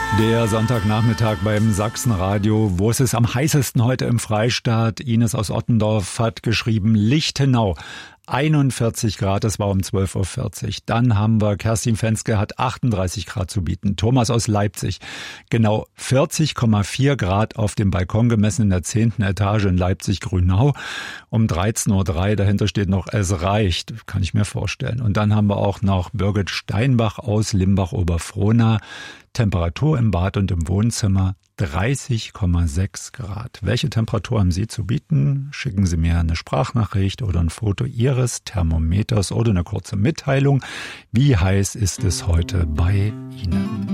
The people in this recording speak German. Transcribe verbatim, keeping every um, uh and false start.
Der Sonntagnachmittag beim Sachsenradio. Wo ist es am heißesten heute im Freistaat? Ines aus Ottendorf hat geschrieben, Lichtenau. einundvierzig Grad, das war um zwölf Uhr vierzig. Dann haben wir Kerstin Fenske, hat achtunddreißig Grad zu bieten. Thomas aus Leipzig, genau vierzig Komma vier Grad auf dem Balkon gemessen in der zehnten Etage in Leipzig-Grünau. Um dreizehn Uhr drei, dahinter steht noch, es reicht, kann ich mir vorstellen. Und dann haben wir auch noch Birgit Steinbach aus Limbach-Oberfrohna. Temperatur im Bad und im Wohnzimmer dreißig Komma sechs Grad. Welche Temperatur haben Sie zu bieten? Schicken Sie mir eine Sprachnachricht oder ein Foto Ihres Thermometers oder eine kurze Mitteilung. Wie heiß ist es heute bei Ihnen?